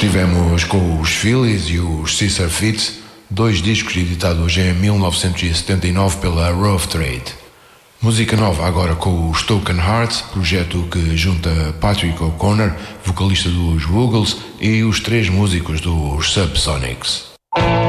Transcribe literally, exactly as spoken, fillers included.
Estivemos com os Phillies e os Scissor Fits, dois discos editados em mil novecentos e setenta e nove pela Rough Trade. Música nova agora com os Token Hearts, projeto que junta Patrick O'Connor, vocalista dos Woogles, e os três músicos dos Subsonics.